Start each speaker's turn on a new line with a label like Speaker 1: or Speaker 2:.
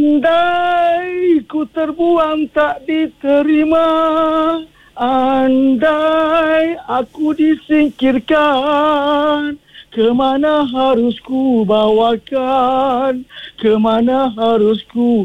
Speaker 1: Andai ku terbuang tak diterima, andai aku disingkirkan, kemana harus ku bawakan, kemana harus ku